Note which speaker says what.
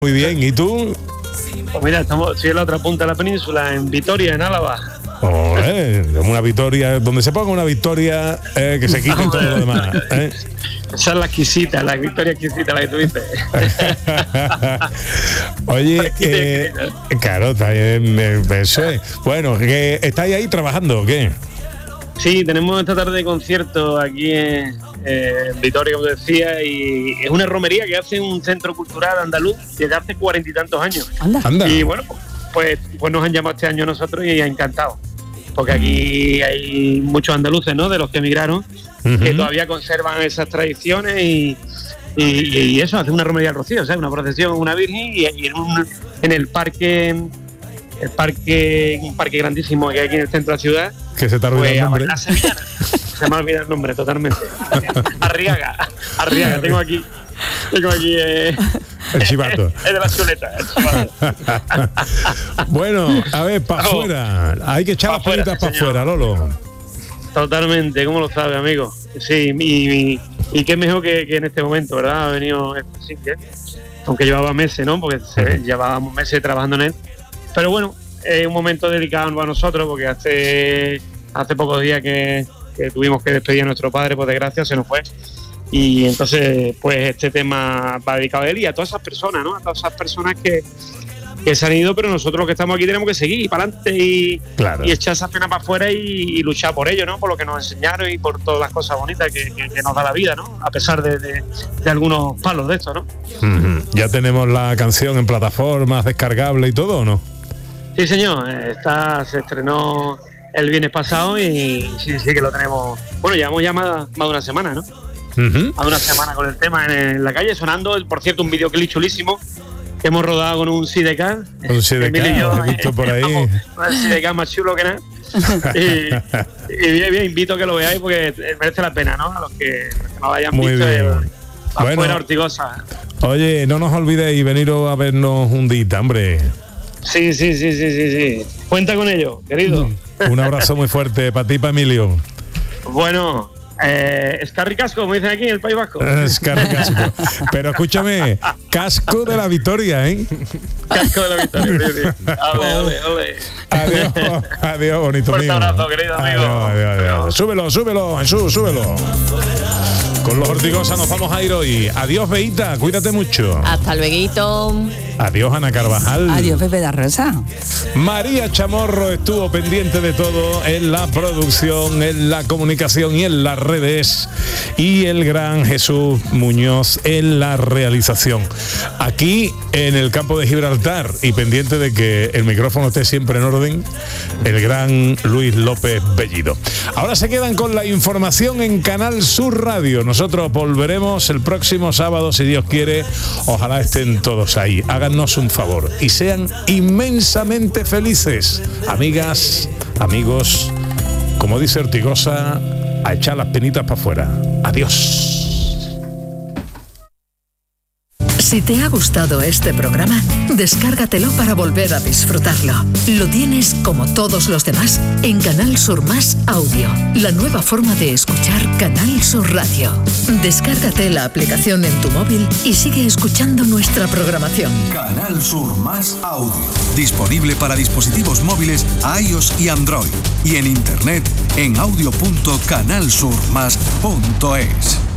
Speaker 1: Muy bien, ¿y tú?
Speaker 2: Pues mira, estoy en la otra punta de la península, en Vitoria, en Álava.
Speaker 1: Una victoria, donde se ponga una victoria que se quite todo lo demás.
Speaker 2: Esa es la exquisita, la victoria exquisita, la que tú dices.
Speaker 1: Oye, claro, está bien, eso es. Bueno, ¿estáis ahí trabajando o qué?
Speaker 2: Sí, tenemos esta tarde de concierto aquí en Vitoria, como decía, y es una romería que hace un centro cultural andaluz desde hace 40 y tantos años.
Speaker 1: Anda.
Speaker 2: Y bueno, pues nos han llamado este año a nosotros y ha encantado. Porque aquí hay muchos andaluces, ¿no?, de los que emigraron, que todavía conservan esas tradiciones y eso, hace una romería al Rocío, o sea, una procesión, una virgen y en el parque, un parque grandísimo que hay aquí en el centro de la ciudad.
Speaker 1: Que se te olvidó el nombre.
Speaker 2: Se me ha olvidado el nombre totalmente. Arriaga, tengo aquí
Speaker 1: el chivato.
Speaker 2: Es de la chuleta, el chivato.
Speaker 1: Bueno, a ver, para afuera. Hay que echar las pelitas para afuera, Lolo.
Speaker 2: Totalmente, ¿cómo lo sabe, amigo? Sí, y qué mejor que en este momento, ¿verdad? Ha venido este single, aunque llevaba meses, ¿no? Porque llevábamos meses trabajando en él. Pero bueno, es un momento dedicado a nosotros, porque hace pocos días que tuvimos que despedir a nuestro padre, por desgracia, se nos fue. Y entonces, pues este tema va dedicado a él y a todas esas personas, ¿no? A todas esas personas que se han ido, pero nosotros los que estamos aquí tenemos que seguir para adelante y echar esa pena para afuera y luchar por ello, ¿no? Por lo que nos enseñaron y por todas las cosas bonitas que nos da la vida, ¿no? A pesar de algunos palos de esto, ¿no?
Speaker 1: ¿Ya tenemos la canción en plataformas, descargable y todo, o no?
Speaker 2: Sí, señor. Se estrenó el viernes pasado y sí que lo tenemos. Bueno, llevamos ya más de una semana, ¿no? Más de una semana con el tema en la calle, sonando. Por cierto, un videoclip chulísimo que hemos rodado con un sidecar.
Speaker 1: Un sidecar, lo he visto por ahí.
Speaker 2: Un sidecar más chulo que nada. Y bien, invito a que lo veáis porque merece la pena, ¿no? A los que no lo hayan
Speaker 1: muy
Speaker 2: visto.
Speaker 1: Bien.
Speaker 2: Afuera Ortigosa.
Speaker 1: Oye, no nos olvidéis veniros a vernos un día, hombre.
Speaker 2: Sí. Cuenta con ello, querido.
Speaker 1: Un abrazo muy fuerte para ti y para Emilio.
Speaker 2: Bueno, escarri casco, como dicen aquí en el País Vasco.
Speaker 1: Escarri casco. Pero escúchame, casco de la victoria, ¿eh?
Speaker 2: Casco de la victoria. Ole.
Speaker 1: Adiós, bonito mío.
Speaker 2: Un abrazo, querido amigo.
Speaker 1: Adiós. Súbelo, Jesús, súbelo. Con los Ortigosa nos vamos a ir hoy. Adiós, Beita, cuídate mucho.
Speaker 3: Hasta luego.
Speaker 1: Adiós, Ana Carvajal.
Speaker 4: Adiós, Pepe da Rosa.
Speaker 1: María Chamorro estuvo pendiente de todo en la producción, en la comunicación y en las redes. Y el gran Jesús Muñoz en la realización. Aquí en el campo de Gibraltar y pendiente de que el micrófono esté siempre en orden, el gran Luis López Bellido. Ahora se quedan con la información en Canal Sur Radio. Nosotros volveremos el próximo sábado, si Dios quiere. Ojalá estén todos ahí. Háganos un favor y sean inmensamente felices. Amigas, amigos, como dice Ortigosa, a echar las penitas para afuera. Adiós.
Speaker 5: Si te ha gustado este programa, descárgatelo para volver a disfrutarlo. Lo tienes, como todos los demás, en Canal Sur Más Audio, la nueva forma de escuchar Canal Sur Radio. Descárgate la aplicación en tu móvil y sigue escuchando nuestra programación.
Speaker 6: Canal Sur Más Audio, disponible para dispositivos móviles iOS y Android, y en internet en audio.canalsurmas.es.